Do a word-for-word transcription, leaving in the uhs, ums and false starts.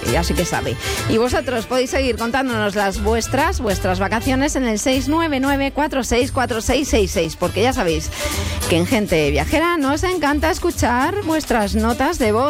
ya sí que sabe. Y vosotros podéis seguir contándonos las vuestras, vuestras vacaciones en el seis nueve nueve cuatro seis cuatro seis seis seis, porque ya sabéis que en Gente Viajera nos encanta escuchar vuestras notas de voz.